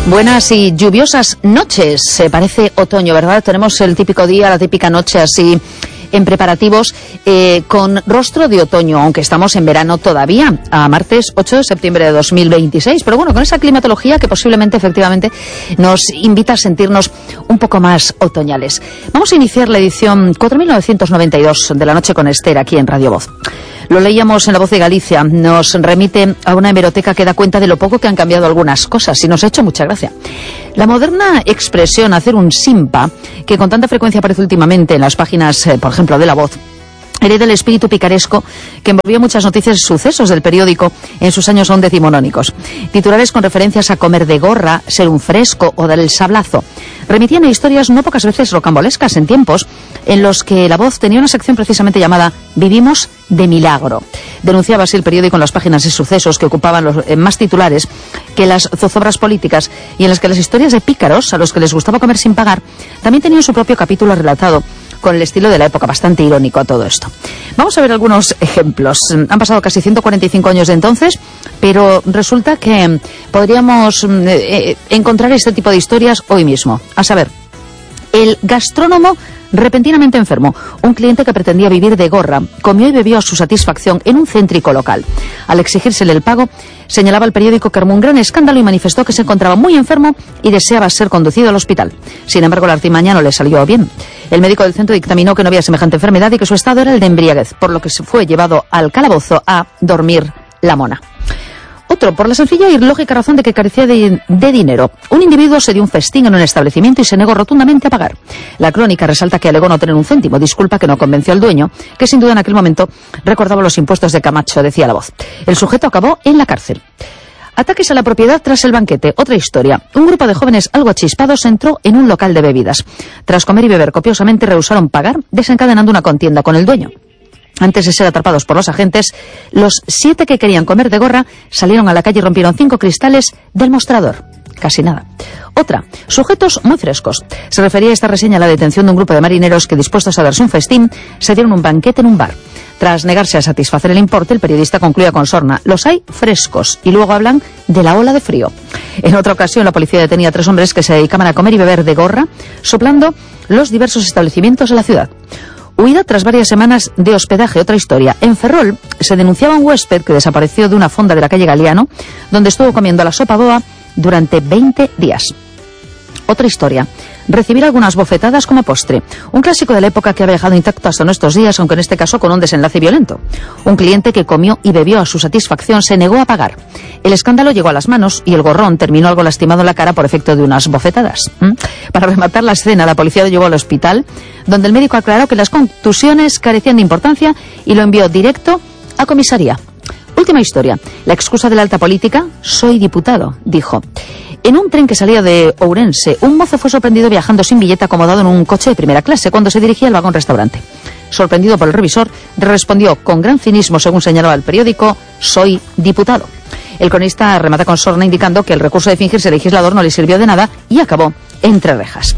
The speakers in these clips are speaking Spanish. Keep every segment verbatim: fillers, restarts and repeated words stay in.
Buenas y lluviosas noches. Se parece otoño, ¿verdad? Tenemos el típico día, la típica noche así en preparativos eh, con rostro de otoño, aunque estamos en verano todavía, a martes ocho de septiembre de dos mil veintiséis. Pero bueno, con esa climatología que posiblemente, efectivamente, nos invita a sentirnos un poco más otoñales. Vamos a iniciar la edición cuatro mil novecientos noventa y dos de La Noche con Esther aquí en Radio Voz. Lo leíamos en La Voz de Galicia, nos remite a una hemeroteca que da cuenta de lo poco que han cambiado algunas cosas y nos ha hecho mucha gracia. La moderna expresión hacer un simpa, que con tanta frecuencia aparece últimamente en las páginas, eh, por ejemplo, de La Voz, hereda el espíritu picaresco que envolvió muchas noticias y sucesos del periódico en sus años aún decimonónicos. Titulares con referencias a comer de gorra, ser un fresco o dar el sablazo remitían a historias no pocas veces rocambolescas en tiempos en los que La Voz tenía una sección precisamente llamada Vivimos de Milagro. Denunciaba así el periódico en las páginas de sucesos que ocupaban los eh, más titulares que las zozobras políticas, y en las que las historias de pícaros, a los que les gustaba comer sin pagar, también tenían su propio capítulo relatado con el estilo de la época, bastante irónico a todo esto. Vamos a ver algunos ejemplos. Han pasado casi ciento cuarenta y cinco años de entonces, pero resulta que podríamos eh, encontrar este tipo de historias hoy mismo. A saber, el gastrónomo repentinamente enfermo. Un cliente que pretendía vivir de gorra comió y bebió a su satisfacción en un céntrico local. Al exigírsele el pago, señalaba el periódico que armó un gran escándalo y manifestó que se encontraba muy enfermo y deseaba ser conducido al hospital. Sin embargo, la artimaña no le salió bien. El médico del centro dictaminó que no había semejante enfermedad y que su estado era el de embriaguez, por lo que se fue llevado al calabozo a dormir la mona. Otro, por la sencilla y lógica razón de que carecía de, de dinero. Un individuo se dio un festín en un establecimiento y se negó rotundamente a pagar. La crónica resalta que alegó no tener un céntimo, disculpa que no convenció al dueño, que sin duda en aquel momento recordaba los impuestos de Camacho, decía La Voz. El sujeto acabó en la cárcel. Ataques a la propiedad tras el banquete. Otra historia. Un grupo de jóvenes algo achispados entró en un local de bebidas. Tras comer y beber copiosamente, rehusaron pagar, desencadenando una contienda con el dueño. Antes de ser atrapados por los agentes, los siete que querían comer de gorra salieron a la calle y rompieron cinco cristales del mostrador. Casi nada. Otra, sujetos muy frescos. Se refería a esta reseña a la detención de un grupo de marineros que, dispuestos a darse un festín, se dieron un banquete en un bar. Tras negarse a satisfacer el importe, el periodista concluía con sorna: los hay frescos, y luego hablan de la ola de frío. En otra ocasión, la policía detenía a tres hombres que se dedicaban a comer y beber de gorra, soplando los diversos establecimientos de la ciudad. Huida tras varias semanas de hospedaje. Otra historia. En Ferrol se denunciaba a un huésped que desapareció de una fonda de la calle Galiano, donde estuvo comiendo la sopa boa durante veinte días. Otra historia. Recibir algunas bofetadas como postre. Un clásico de la época que ha viajado intacto hasta nuestros días, aunque en este caso con un desenlace violento. Un cliente que comió y bebió a su satisfacción se negó a pagar. El escándalo llegó a las manos y el gorrón terminó algo lastimado en la cara por efecto de unas bofetadas. ¿Mm? Para rematar la escena, la policía lo llevó al hospital, donde el médico aclaró que las contusiones carecían de importancia y lo envió directo a comisaría. Última historia. La excusa de la alta política: soy diputado, dijo. En un tren que salía de Ourense, un mozo fue sorprendido viajando sin billete acomodado en un coche de primera clase cuando se dirigía al vagón restaurante. Sorprendido por el revisor, respondió con gran cinismo, según señalaba el periódico: soy diputado. El cronista remata con sorna indicando que el recurso de fingirse legislador no le sirvió de nada y acabó entre rejas.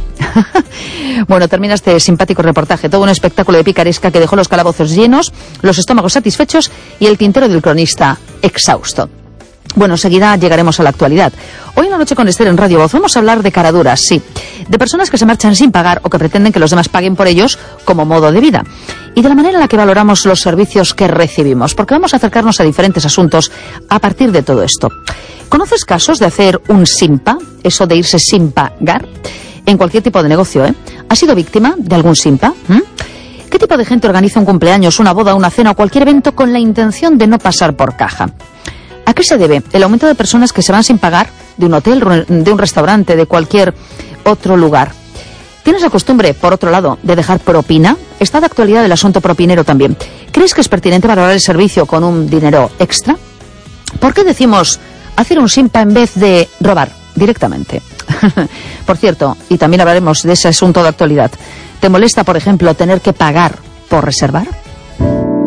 Bueno, termina este simpático reportaje, todo un espectáculo de picaresca que dejó los calabozos llenos, los estómagos satisfechos y el tintero del cronista exhausto. Bueno, enseguida llegaremos a la actualidad. Hoy en La Noche con Esther en Radio Voz vamos a hablar de caraduras, sí, de personas que se marchan sin pagar o que pretenden que los demás paguen por ellos como modo de vida, y de la manera en la que valoramos los servicios que recibimos, porque vamos a acercarnos a diferentes asuntos a partir de todo esto. ¿Conoces casos de hacer un simpa, eso de irse sin pagar? En cualquier tipo de negocio, ¿eh? ¿Has sido víctima de algún simpa? ¿Mm? ¿Qué tipo de gente organiza un cumpleaños, una boda, una cena o cualquier evento con la intención de no pasar por caja? ¿A qué se debe el aumento de personas que se van sin pagar de un hotel, de un restaurante, de cualquier otro lugar? ¿Tienes la costumbre, por otro lado, de dejar propina? Está de actualidad el asunto propinero también. ¿Crees que es pertinente valorar el servicio con un dinero extra? ¿Por qué decimos hacer un simpa en vez de robar directamente? Por cierto, y también hablaremos de ese asunto de actualidad, ¿te molesta, por ejemplo, tener que pagar por reservar?